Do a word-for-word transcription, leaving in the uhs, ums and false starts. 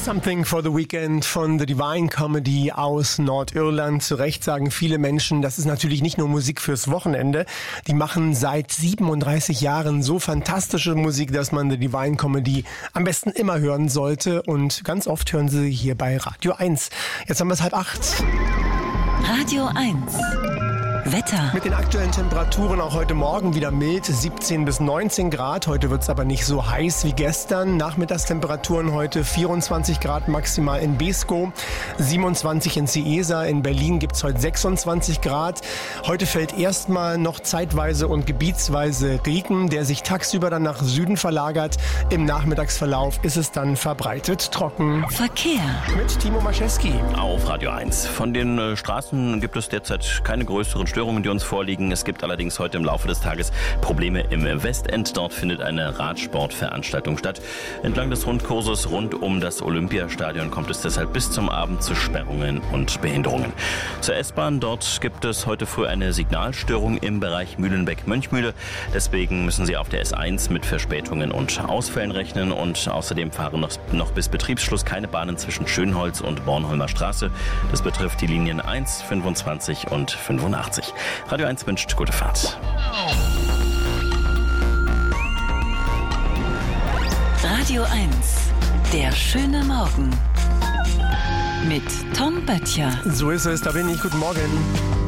Something for the Weekend von The Divine Comedy aus Nordirland. Zu Recht sagen viele Menschen, das ist natürlich nicht nur Musik fürs Wochenende. Die machen seit siebenunddreißig Jahren so fantastische Musik, dass man The Divine Comedy am besten immer hören sollte. Und ganz oft hören sie hier bei Radio eins. Jetzt haben wir es halb acht. Radio eins. Wetter. Mit den aktuellen Temperaturen auch heute Morgen wieder mild, siebzehn bis neunzehn Grad. Heute wird es aber nicht so heiß wie gestern. Nachmittagstemperaturen heute vierundzwanzig Grad maximal in Beeskow, siebenundzwanzig in Cieza. In Berlin gibt es heute sechsundzwanzig Grad. Heute fällt erstmal noch zeitweise und gebietsweise Regen, der sich tagsüber dann nach Süden verlagert. Im Nachmittagsverlauf ist es dann verbreitet trocken. Verkehr. Mit Timo Maschewski. Auf Radio eins. Von den äh, Straßen gibt es derzeit keine größeren Störungen, die uns vorliegen. Es gibt allerdings heute im Laufe des Tages Probleme im Westend. Dort findet eine Radsportveranstaltung statt. Entlang des Rundkurses rund um das Olympiastadion kommt es deshalb bis zum Abend zu Sperrungen und Behinderungen. Zur S-Bahn, dort gibt es heute früh eine Signalstörung im Bereich Mühlenbeck-Mönchmühle. Deswegen müssen Sie auf der S eins mit Verspätungen und Ausfällen rechnen. Und außerdem fahren noch, noch bis Betriebsschluss keine Bahnen zwischen Schönholz und Bornholmer Straße. Das betrifft die Linien eins, fünfundzwanzig und fünfundachtzig. Radio eins wünscht gute Fahrt. Radio eins. Der schöne Morgen. Mit Tom Böttcher. So ist es, da bin ich. Guten Morgen.